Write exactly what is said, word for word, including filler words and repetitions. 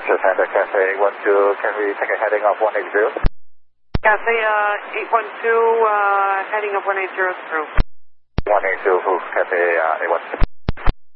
Roger, Santa Cafe eight one two, can we take a heading of one eight zero? Cafe uh, eight one two, uh, heading of one eight zero through. one eight zero, Cafe uh, eight one two.